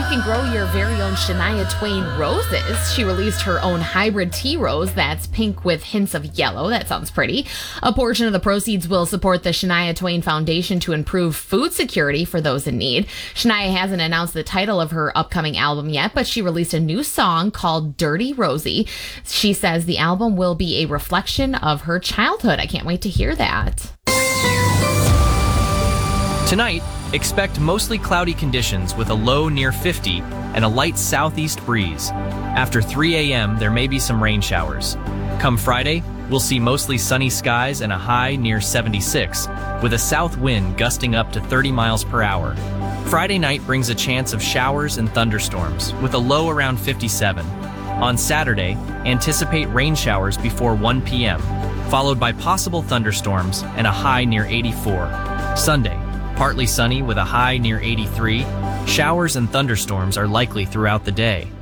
can grow your very own Shania Twain roses. She released her own hybrid tea rose that's pink with hints of yellow. That sounds pretty. A portion of the proceeds will support the Shania Twain Foundation to improve food security for those in need. Shania hasn't announced the title of her upcoming album yet, but she released a new song called Dirty Rosie. She says the album will be a reflection of her childhood. I can't wait to hear that. Tonight, expect mostly cloudy conditions with a low near 50 and a light southeast breeze. After 3 a.m., there may be some rain showers. Come Friday, we'll see mostly sunny skies and a high near 76, with a south wind gusting up to 30 miles per hour. Friday night brings a chance of showers and thunderstorms, with a low around 57. On Saturday, anticipate rain showers before 1 p.m., followed by possible thunderstorms and a high near 84. Sunday, partly sunny with a high near 83. Showers and thunderstorms are likely throughout the day.